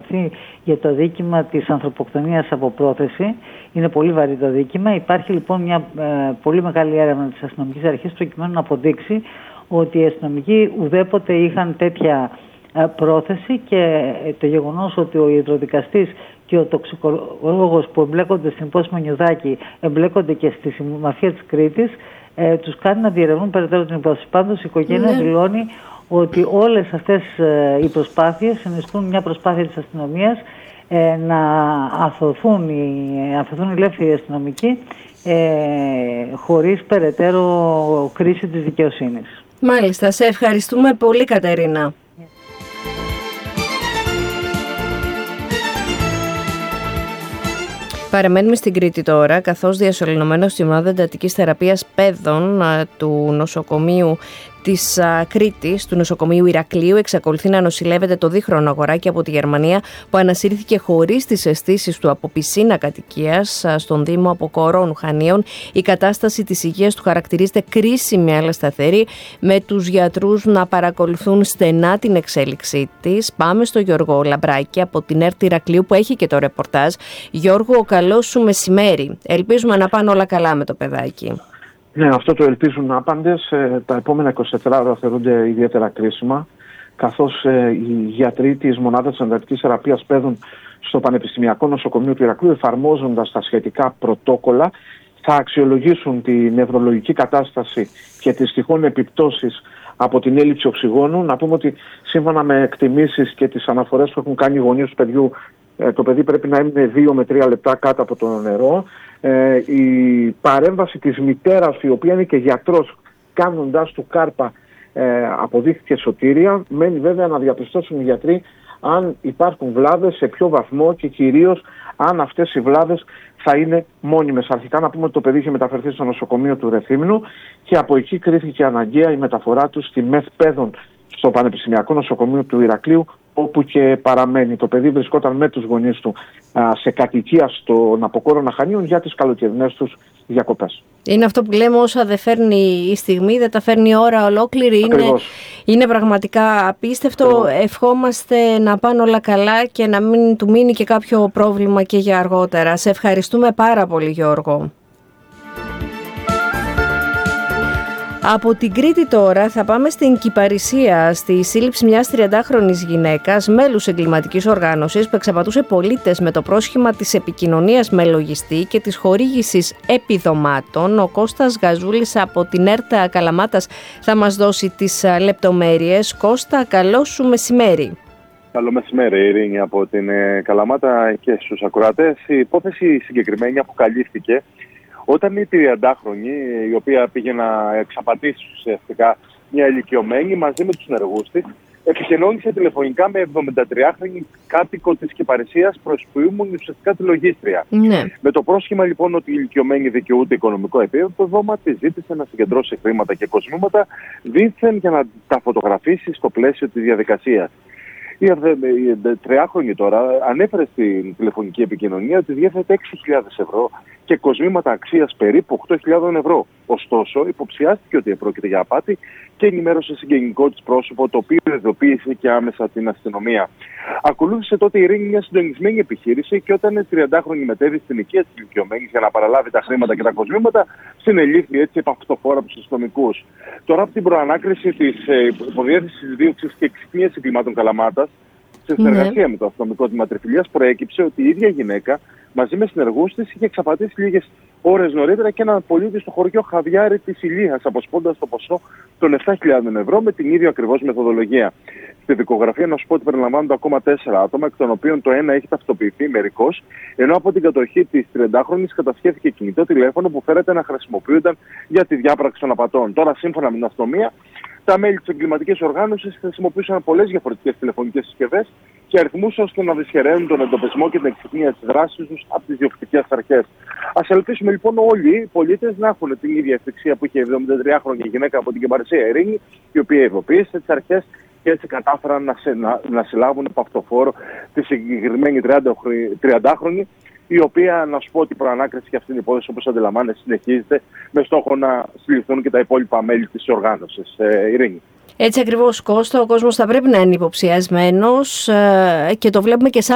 ευθυνθεί για το δίκημα της ανθρωποκτονίας από πρόθεση. Είναι πολύ βαρύ το δίκημα. Υπάρχει λοιπόν μια πολύ μεγάλη έρευνα της αστυνομικής αρχής προκειμένου να αποδείξει ότι οι αστυνομικοί ουδέποτε είχαν τέτοια πρόθεση, και το γεγονός ότι ο ιατροδικαστής και ο τοξικολόγος που εμπλέκονται στην υπόθεση Μανιουδάκη εμπλέκονται και στη μαφία της Κρήτης τους κάνει να διερευνούν περαιτέρω την υπόθεση. Πάντως η οικογένεια δηλώνει ότι όλες αυτές οι προσπάθειες συνιστούν μια προσπάθεια της αστυνομίας να αθωθούν οι ελεύθεροι αστυνομικοί χωρίς περαιτέρω κρίση της δικαιοσύνης. Μάλιστα, σε ευχαριστούμε πολύ, Κατερίνα. Παραμένουμε στην Κρήτη τώρα, καθώς διασωληνωμένος στη ομάδα εντατικής θεραπείας παιδών του νοσοκομείου της Κρήτης, του νοσοκομείου Ηρακλείου, εξακολουθεί να νοσηλεύεται το δίχρονο αγοράκι από τη Γερμανία που ανασύρθηκε χωρίς τις αισθήσεις του από πισίνα κατοικίας στον Δήμο Αποκορώνου Χανίων. Η κατάσταση της υγείας του χαρακτηρίζεται κρίσιμη αλλά σταθερή, με τους γιατρούς να παρακολουθούν στενά την εξέλιξή της. Πάμε στο Γιώργο Λαμπράκη από την ΕΡΤ Ηρακλείου που έχει και το ρεπορτάζ. Γιώργο, καλό σου μεσημέρι. Ελπίζουμε να πάνε όλα καλά με το παιδάκι. Ναι, αυτό το ελπίζουν άπαντες. Τα επόμενα 24 ώρα θεωρούνται ιδιαίτερα κρίσιμα, καθώς οι γιατροί της μονάδας εντατικής θεραπείας παιδών στο Πανεπιστημιακό Νοσοκομείο του Ηρακλείου, εφαρμόζοντας τα σχετικά πρωτόκολλα, θα αξιολογήσουν τη νευρολογική κατάσταση και τις τυχόν επιπτώσεις από την έλλειψη οξυγόνου. Να πούμε ότι σύμφωνα με εκτιμήσεις και τις αναφορές που έχουν κάνει οι γονείς του παιδιού, το παιδί πρέπει να είναι 2 με 3 λεπτά κάτω από το νερό. Η παρέμβαση της μητέρας, η οποία είναι και γιατρός, κάνοντάς του κάρπα, αποδείχθηκε σωτήρια. Μένει βέβαια να διαπιστώσουν οι γιατροί αν υπάρχουν βλάβες, σε ποιο βαθμό και κυρίως αν αυτές οι βλάβες θα είναι μόνιμες. Αρχικά να πούμε ότι το παιδί είχε μεταφερθεί στο νοσοκομείο του Ρεθύμνου και από εκεί κρίθηκε αναγκαία η μεταφορά του στη ΜΕΘ Παιδών στο Πανεπιστημιακό Νοσοκομείο του Ηρακλείου, όπου και παραμένει. Το παιδί βρισκόταν με τους γονείς του σε κατοικία στον Αποκόρονα Χανίων για τις καλοκαιρινές τους διακοπές. Είναι αυτό που λέμε, όσα δεν φέρνει η στιγμή, δεν τα φέρνει η ώρα ολόκληρη. Είναι πραγματικά απίστευτο. Ακριβώς. Ευχόμαστε να πάνε όλα καλά και να μην του μείνει και κάποιο πρόβλημα και για αργότερα. Σε ευχαριστούμε πάρα πολύ, Γιώργο. Από την Κρήτη τώρα θα πάμε στην Κυπαρισία, στη σύλληψη μιας 30χρονης γυναίκας, μέλους εγκληματικής οργάνωσης που εξαπατούσε πολίτες με το πρόσχημα της επικοινωνίας με λογιστή και της χορήγησης επιδομάτων. Ο Κώστας Γαζούλης από την ΕΡΤ Καλαμάτας θα μας δώσει τις λεπτομέρειες. Κώστα, καλό σου μεσημέρι. Καλό μεσημέρι, Ειρήνη, από την Καλαμάτα και στους ακροατές. Η υπόθεση συγκεκριμένη αποκαλύφθηκε όταν η 30χρονη, η οποία πήγε να εξαπατήσει ουσιαστικά μια ηλικιωμένη μαζί με τους συνεργούς της, επικοινώνησε τηλεφωνικά με 73χρονη κάτοικο της Κυπαρισίας, προς που ήμουν ουσιαστικά τη λογίστρια. Ναι. Με το πρόσχημα λοιπόν ότι η ηλικιωμένη δικαιούται οικονομικό επίδομα, τη ζήτησε να συγκεντρώσει χρήματα και κοσμήματα δήθεν για να τα φωτογραφίσει στο πλαίσιο της διαδικασίας. Η 3χρονη τώρα ανέφερε στην τηλεφωνική επικοινωνία ότι διέθετε 6.000 ευρώ και κοσμήματα αξίας περίπου 8.000 ευρώ. Ωστόσο, υποψιάστηκε ότι πρόκειται για απάτη και ενημέρωσε συγγενικό της πρόσωπο, το οποίο ειδοποίησε και άμεσα την αστυνομία. Ακολούθησε τότε η Ειρήνη μια συντονισμένη επιχείρηση και όταν η 30χρονη μετέβη στην οικία της ηλικιωμένης για να παραλάβει τα χρήματα και τα κοσμήματα, συνελήφθη έτσι από αυτοφόρα από τους αστυνομικούς. Τώρα, από την προανάκριση της υποδιεύθυνσης δίωξης και εξυχνίας εγκλημάτων Καλαμάτας, σε συνεργασία με το αστυνομικό τμήμα Τριφυλιάς, προέκυψε ότι η ίδια γυναίκα μαζί με συνεργούς της είχε εξαπατήσει λίγες ώρες νωρίτερα και έναν πολίτη στο χωριό Χαβιάρη της Ηλίας, αποσπώντας το ποσό των 7.000 ευρώ με την ίδια ακριβώς μεθοδολογία. Στη δικογραφία να σου πω ότι περιλαμβάνονται ακόμα 4 άτομα, εκ των οποίων το ένα έχει ταυτοποιηθεί μερικώς, ενώ από την κατοχή της 30χρονης κατασχέθηκε κινητό τηλέφωνο που φέρεται να χρησιμοποιούνταν για τη διάπραξη των απατών. Τώρα, σύμφωνα με την αστυνομία, τα μέλη της εγκληματικής οργάνωσης χρησιμοποιούσαν πολλές διαφορετικές τηλεφωνικές συσκευές και αριθμούς ώστε να δυσχεραίνουν τον εντοπισμό και την εξυχνία της δράσης τους από τις διοκτικές αρχές. Ας ελπίσουμε λοιπόν όλοι οι πολίτες να έχουν την ίδια ευτυχία που είχε η 73χρονη γυναίκα από την Κυπαρισία Ειρήνη, η οποία ειδοποίησε τις αρχές και έτσι κατάφεραν να συλλάβουν από αυτοφόρο τη συγκεκριμένη 30χρονη, η οποία, να σου πω ότι η προανάκριση για αυτήν την υπόθεση, όπως αντιλαμβάνεσαι, συνεχίζεται με στόχο να συλληφθούν και τα υπόλοιπα μέλη της οργάνωσης. Ειρήνη. Έτσι ακριβώς, Κώστα, ο κόσμος θα πρέπει να είναι υποψιασμένος και το βλέπουμε και σε